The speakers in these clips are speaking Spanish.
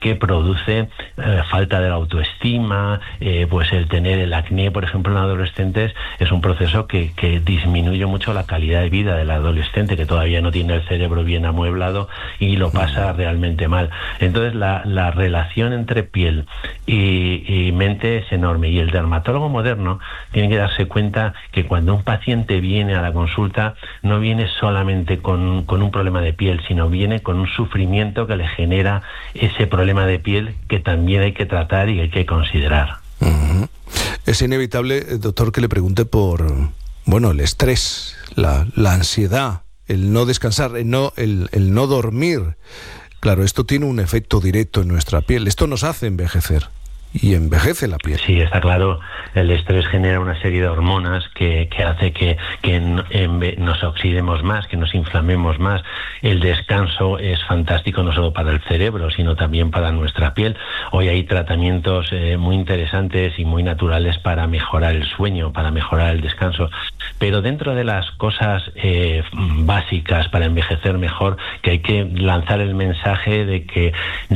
que produce falta de la autoestima, pues el tener el acné, por ejemplo, en adolescentes es un proceso que disminuye mucho la calidad de vida del adolescente, que todavía no tiene el cerebro bien amueblado y lo pasa realmente mal. Entonces la relación entre piel y mente es enorme, y el dermatólogo moderno tiene que darse cuenta que cuando un paciente viene a la consulta no viene solamente con un problema de piel, sino viene con un sufrimiento que le genera ese problema de piel, que también hay que tratar y hay que considerar. Uh-huh. Es inevitable, doctor, que le pregunte por, el estrés, la ansiedad, el no descansar, el no dormir. Claro, esto tiene un efecto directo en nuestra piel. Esto nos hace envejecer. Y envejece la piel. Sí, está claro. El estrés genera una serie de hormonas que hace que nos oxidemos más, que nos inflamemos más. El descanso es fantástico no solo para el cerebro, sino también para nuestra piel. Hoy hay tratamientos muy interesantes y muy naturales para mejorar el sueño, para mejorar el descanso. Pero dentro de las cosas básicas para envejecer mejor, que hay que lanzar el mensaje de que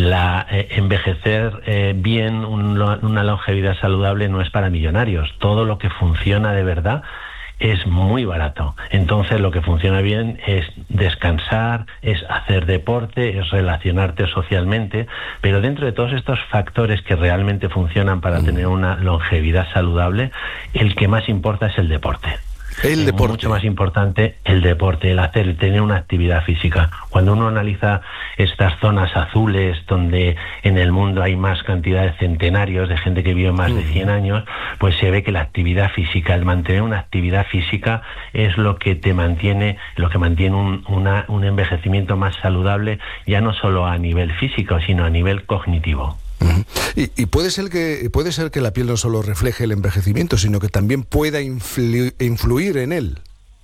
envejecer bien, una longevidad saludable no es para millonarios. Todo lo que funciona de verdad es muy barato. Entonces lo que funciona bien es descansar, es hacer deporte, es relacionarte socialmente, pero dentro de todos estos factores que realmente funcionan para tener una longevidad saludable, el que más importa es el deporte. El deporte. Mucho más importante el deporte, el tener una actividad física. Cuando uno analiza estas zonas azules donde en el mundo hay más cantidad de centenarios, de gente que vive más de 100 años, pues se ve que la actividad física, el mantener una actividad física es lo que mantiene un envejecimiento más saludable, ya no solo a nivel físico, sino a nivel cognitivo. Uh-huh. Y puede ser que la piel no solo refleje el envejecimiento, sino que también pueda influir en él.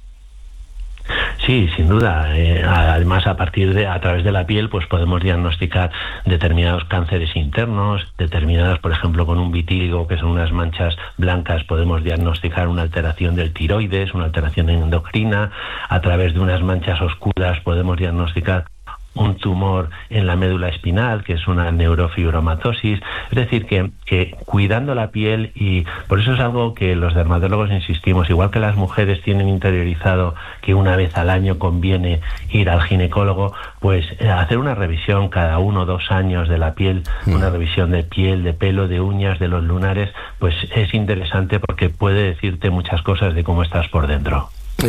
Sí, sin duda. Además, a través de la piel, pues podemos diagnosticar determinados cánceres internos, determinados, por ejemplo, con un vitíligo, que son unas manchas blancas, podemos diagnosticar una alteración del tiroides, una alteración endocrina. A través de unas manchas oscuras podemos diagnosticar un tumor en la médula espinal, que es una neurofibromatosis. Es decir, que cuidando la piel, y por eso es algo que los dermatólogos insistimos, igual que las mujeres tienen interiorizado que una vez al año conviene ir al ginecólogo, pues hacer una revisión cada 1 o 2 años de la piel, una revisión de piel, de pelo, de uñas, de los lunares, pues es interesante porque puede decirte muchas cosas de cómo estás por dentro.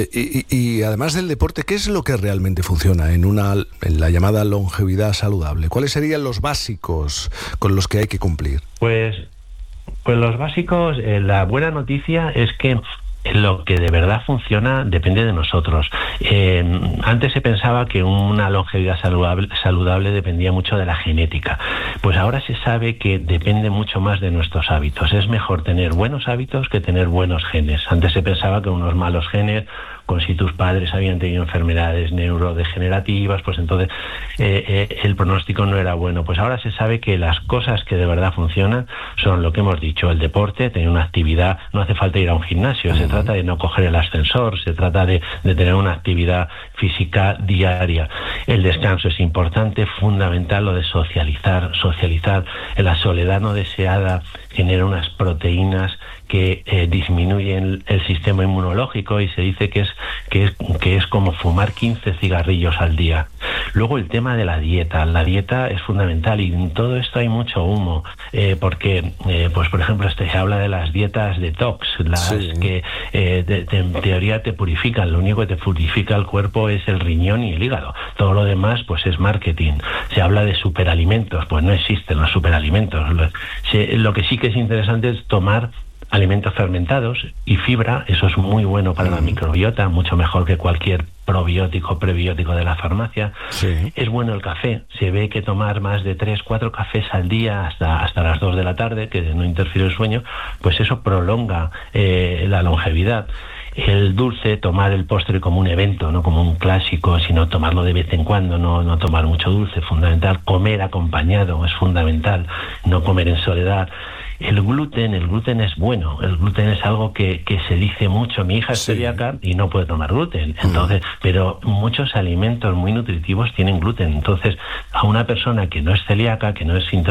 Y además del deporte, ¿qué es lo que realmente funciona en la llamada longevidad saludable? ¿Cuáles serían los básicos con los que hay que cumplir? Pues los básicos, la buena noticia es que lo que de verdad funciona depende de nosotros. Antes se pensaba que una longevidad saludable dependía mucho de la genética. Pues ahora se sabe que depende mucho más de nuestros hábitos. Es mejor tener buenos hábitos que tener buenos genes. Antes se pensaba que unos malos genes, si tus padres habían tenido enfermedades neurodegenerativas, pues entonces el pronóstico no era bueno. Pues ahora se sabe que las cosas que de verdad funcionan son lo que hemos dicho: el deporte, tener una actividad. No hace falta ir a un gimnasio, se trata de no coger el ascensor, se trata de tener una actividad física diaria. El descanso es importante, fundamental, lo de socializar. La soledad no deseada genera unas proteínas que disminuyen el sistema inmunológico, y se dice que es como fumar 15 cigarrillos al día. Luego el tema de la dieta. La dieta es fundamental, y en todo esto hay mucho humo, porque, pues por ejemplo, se habla de las dietas detox, que en teoría te purifican. Lo único que te purifica el cuerpo es el riñón y el hígado. Todo lo demás, pues es marketing. Se habla de superalimentos, pues no existen los superalimentos. Lo que sí que es interesante es tomar alimentos fermentados y fibra. Eso es muy bueno para la microbiota, mucho mejor que cualquier probiótico, prebiótico de la farmacia. Sí. Es bueno el café. Se ve que tomar más de 3-4 cafés al día hasta las 2 de la tarde, que no interfiere el sueño, pues eso prolonga la longevidad. El dulce, tomar el postre como un evento, no como un clásico, sino tomarlo de vez en cuando, no tomar mucho dulce, fundamental. Comer acompañado es fundamental, no comer en soledad. el gluten es bueno. El gluten es algo que se dice mucho. Mi hija es celíaca y no puede tomar gluten. Entonces, pero muchos alimentos muy nutritivos tienen gluten. Entonces, a una persona que no es celíaca, que no es